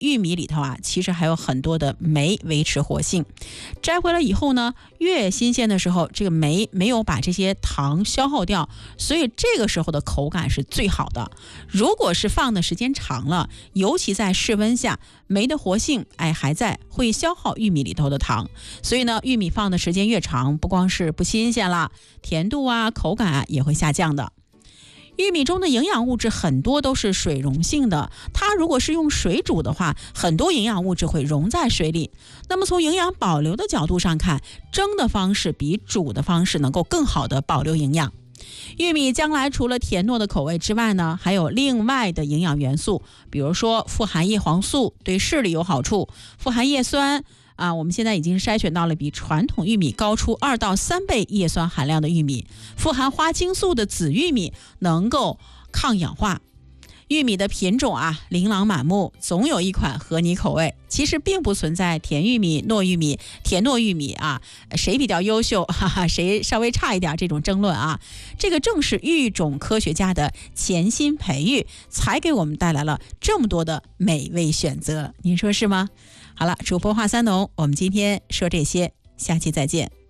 玉米里头啊，其实还有很多的酶维持活性。摘回来以后呢，越新鲜的时候，这个酶没有把这些糖消耗掉，所以这个时候的口感是最好的。如果是放的时间长了，尤其在室温下，酶的活性还在，会消耗玉米里头的糖。所以呢，玉米放的时间越长，不光是不新鲜了，甜度啊、口感啊也会下降的。玉米中的营养物质很多都是水溶性的，它如果是用水煮的话，很多营养物质会溶在水里。那么从营养保留的角度上看，蒸的方式比煮的方式能够更好的保留营养。玉米将来除了甜糯的口味之外呢，还有另外的营养元素，比如说富含叶黄素，对视力有好处；富含叶酸我们现在已经筛选到了比传统玉米高出2到3倍叶酸含量的玉米。富含花青素的紫玉米能够抗氧化。玉米的品种琳琅满目，总有一款合你口味。其实并不存在甜玉米、糯玉米、甜糯玉米谁比较优秀，谁稍微差一点这种争论这个正是育种科学家的潜心培育，才给我们带来了这么多的美味选择。您说是吗？好了，主播话三农，我们今天说这些，下期再见。